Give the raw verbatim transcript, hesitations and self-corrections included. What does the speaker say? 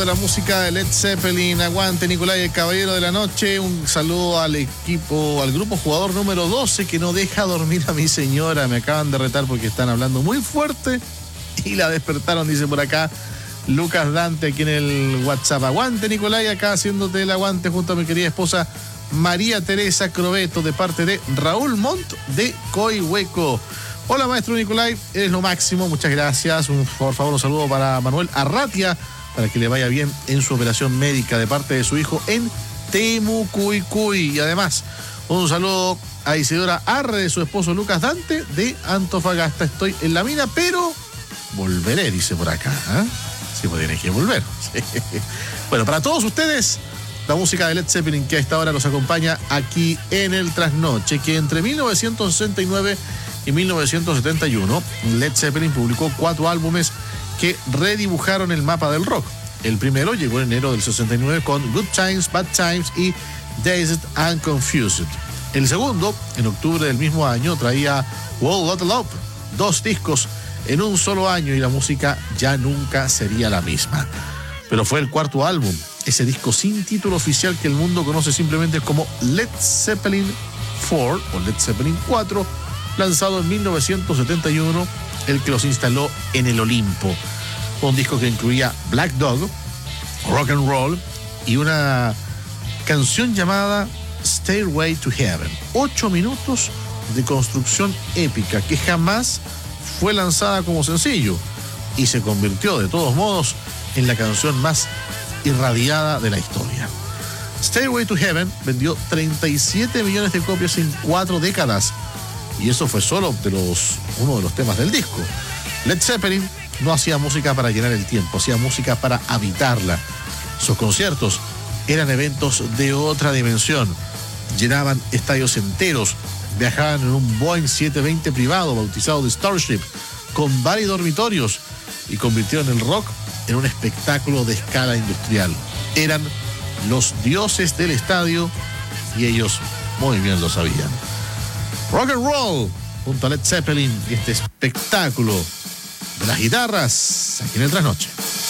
De la música de Led Zeppelin, aguante Nicolai, el caballero de la noche. Un saludo al equipo, al grupo jugador número doce que no deja dormir a mi señora. Me acaban de retar porque están hablando muy fuerte y la despertaron, dice por acá Lucas Dante aquí en el WhatsApp. Aguante Nicolai, acá haciéndote el aguante junto a mi querida esposa María Teresa Crobeto, de parte de Raúl Montt de Coihueco. Hola maestro Nicolai, eres lo máximo, muchas gracias. Un, por favor, un saludo para Manuel Arratia, para que le vaya bien en su operación médica de parte de su hijo en Temucuicuy. Y además, un saludo a Isidora Arre de su esposo Lucas Dante de Antofagasta. Estoy en la mina, pero volveré, dice por acá. ¿eh? Sí, pues tiene que volver. Sí. Bueno, para todos ustedes, la música de Led Zeppelin que a esta hora nos acompaña aquí en el Trasnoche, que entre mil novecientos sesenta y nueve y mil novecientos setenta y uno, Led Zeppelin publicó cuatro álbumes que redibujaron el mapa del rock. El primero llegó en enero del sesenta y nueve con Good Times, Bad Times y Dazed and Confused. El segundo, en octubre del mismo año, traía Whole Lotta Love, dos discos en un solo año, y la música ya nunca sería la misma. Pero fue el cuarto álbum, ese disco sin título oficial que el mundo conoce simplemente como Led Zeppelin cuatro o Led Zeppelin cuatro, lanzado en mil novecientos setenta y uno, el que los instaló en el Olimpo. Un disco que incluía Black Dog, Rock and Roll y una canción llamada Stairway to Heaven. Ocho minutos de construcción épica que jamás fue lanzada como sencillo y se convirtió de todos modos en la canción más irradiada de la historia. Stairway to Heaven vendió treinta y siete millones de copias en cuatro décadas. Y eso fue solo de los, uno de los temas del disco. Led Zeppelin no hacía música para llenar el tiempo, hacía música para habitarla. Sus conciertos eran eventos de otra dimensión. Llenaban estadios enteros, viajaban en un Boeing setecientos veinte privado bautizado de Starship, con varios dormitorios, y convirtieron el rock en un espectáculo de escala industrial. Eran los dioses del estadio y ellos muy bien lo sabían. Rock and Roll junto a Led Zeppelin y este espectáculo de las guitarras aquí en el Trasnoche.